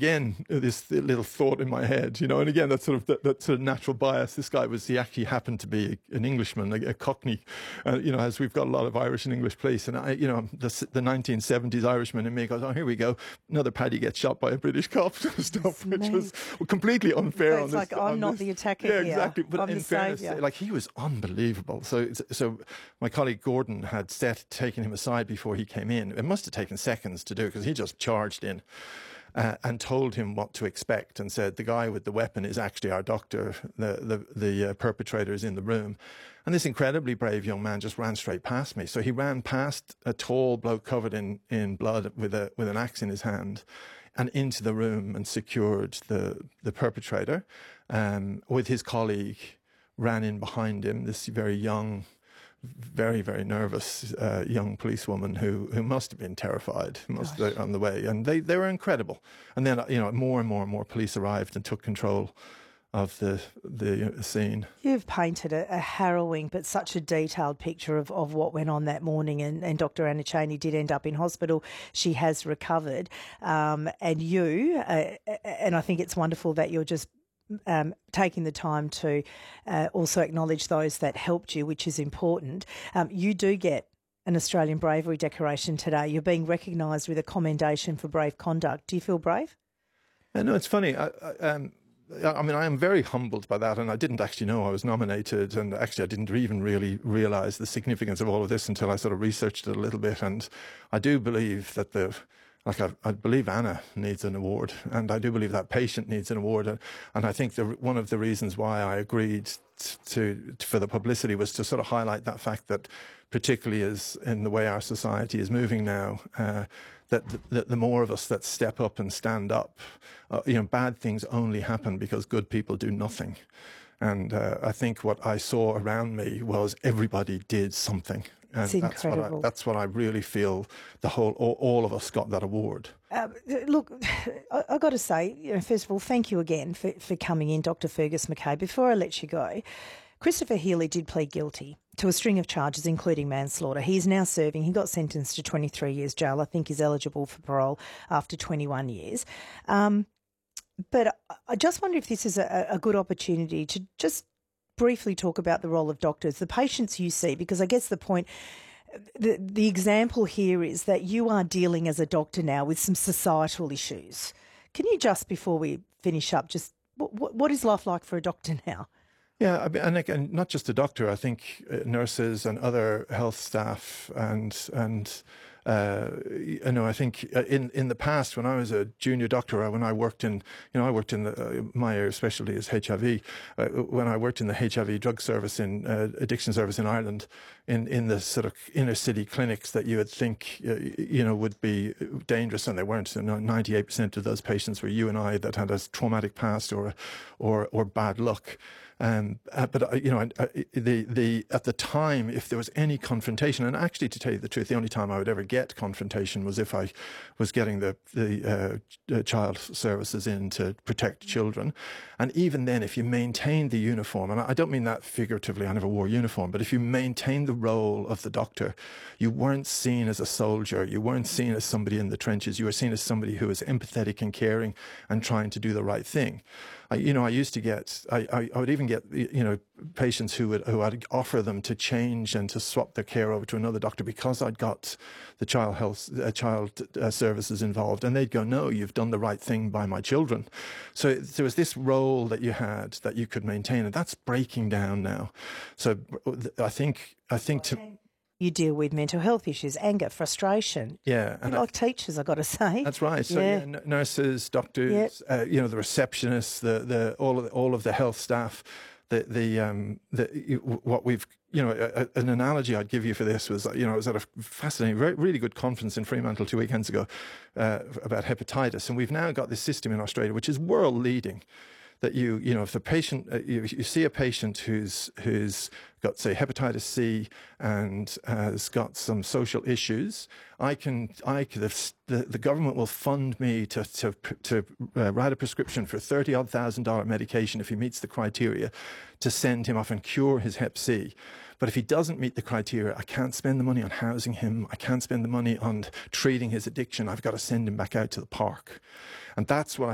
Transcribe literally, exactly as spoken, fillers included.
again, this little thought in my head, you know, and again, that sort of that, that sort of natural bias. This guy was, he actually happened to be an Englishman, a, a Cockney, uh, you know, as we've got a lot of Irish and English police. And I, you know, the, the nineteen seventies Irishman in me goes, oh, here we go. Another Paddy gets shot by a British cop stuff, which was completely unfair. So it's on like, this, I'm on not this. the attacker yeah, here. exactly. But I'm in the fairness, saviour. like, he was unbelievable. So, so my colleague Gordon had set, taken him aside before he came in. It must have taken seconds to do because he just charged in. Uh, and told him what to expect, and said the guy with the weapon is actually our doctor. The the the uh, perpetrator is in the room, and this incredibly brave young man just ran straight past me. So he ran past a tall bloke covered in in blood with a with an axe in his hand, and into the room and secured the the perpetrator. Um, with his colleague, ran in behind him. This very young, very, very nervous uh, young policewoman who, who must have been terrified must have, on the way. And they, they were incredible. And then, you know, more and more and more police arrived and took control of the the scene. You've painted a, a harrowing but such a detailed picture of, of what went on that morning, and, and Doctor Anna Chaney did end up in hospital. She has recovered. Um, and you, uh, and I think it's wonderful that you're just Um, taking the time to uh, also acknowledge those that helped you, which is important. Um, you do get an Australian Bravery Decoration today. You're being recognised with a commendation for brave conduct. Do you feel brave? Uh, no, it's funny. I, I, um, I mean, I am very humbled by that, and I didn't actually know I was nominated, and actually I didn't even really realise the significance of all of this until I sort of researched it a little bit. And I do believe that the Like I, I believe Anna needs an award, and I do believe that patient needs an award, and, and I think the, one of the reasons why I agreed to, to for the publicity was to sort of highlight that fact that, particularly as in the way our society is moving now, uh, that the, the, the more of us that step up and stand up, uh, you know, bad things only happen because good people do nothing. And uh, I think what I saw around me was everybody did something. And it's that's incredible. What I, that's what I really feel the whole, all, all of us got that award. Uh, look, I, I got to say, you know, first of all, thank you again for, for coming in, Doctor Fergus McKay. Before I let you go, Christopher Healy did plead guilty to a string of charges, including manslaughter. He is now serving, he got sentenced to twenty-three years jail. I think he's eligible for parole after twenty-one years. Um, but I just wonder if this is a, a good opportunity to just briefly talk about the role of doctors, the patients you see, because I guess the point, the, the example here is that you are dealing as a doctor now with some societal issues. Can you just, before we finish up, just what, what is life like for a doctor now? Yeah, I mean, and again, not just a doctor. I think uh, nurses and other health staff, and and uh, you know, I think in in the past when I was a junior doctor, when I worked in, you know, I worked in the, uh, my area specialty is H I V. Uh, when I worked in the H I V drug service in uh, addiction service in Ireland, in in the sort of inner city clinics that you would think uh, you know would be dangerous, and they weren't. ninety-eight percent of those patients were you and I that had a traumatic past or or or bad luck. Um, uh, but uh, you know, uh, the the at the time, if there was any confrontation, and actually, to tell you the truth, the only time I would ever get confrontation was if I was getting the the uh, child services in to protect children, and even then, if you maintained the uniform, and I don't mean that figuratively, I never wore uniform, but if you maintained the role of the doctor, you weren't seen as a soldier, you weren't seen as somebody in the trenches, you were seen as somebody who was empathetic and caring and trying to do the right thing. I, you know, I used to get, I, I, I would even get, you know, patients who would who I'd offer them to change and to swap their care over to another doctor because I'd got the child health, uh, child uh, services involved, and they'd go, "No, you've done the right thing by my children." So there was this role that you had that you could maintain, and that's breaking down now. So I think, I think to. You deal with mental health issues, anger, frustration. Yeah. And like I, teachers, I've got to say. That's right. So yeah. Yeah, nurses, doctors, yeah. uh, you know, the receptionists, the, the, all, of the, all of the health staff, the, the, um, the, what we've, you know, a, an analogy I'd give you for this was, you know, I was at a fascinating, very, really good conference in Fremantle two weekends ago uh, about hepatitis. And we've now got this system in Australia, which is world leading. That you, you know, if the patient, uh, you, you see a patient who's who's got, say, hepatitis C and has got some social issues, I can, I the, the government will fund me to to to uh, write a prescription for thirty odd thousand dollar medication if he meets the criteria, to send him off and cure his Hep C. But if he doesn't meet the criteria, I can't spend the money on housing him. I can't spend the money on treating his addiction. I've got to send him back out to the park, and that's what I